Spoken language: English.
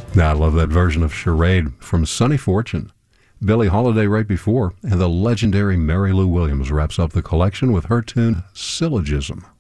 I love that version of Charade from Sonny Fortune. Billie Holiday right before, and the legendary Mary Lou Williams wraps up the collection with her tune Syllogism.